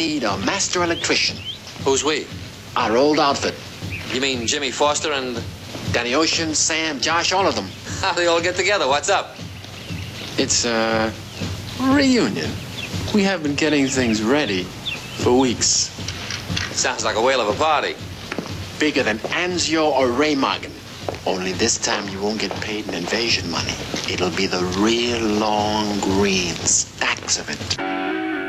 need a master electrician. Who's we? Our old outfit. You mean Jimmy Foster and... Danny Ocean, Sam, Josh, all of them. How they all get together? What's up? It's a reunion. We have been getting things ready for weeks. Sounds like a whale of a party. Bigger than Anzio or Remagen. Only this time you won't get paid in invasion money. It'll be the real long green, stacks of it.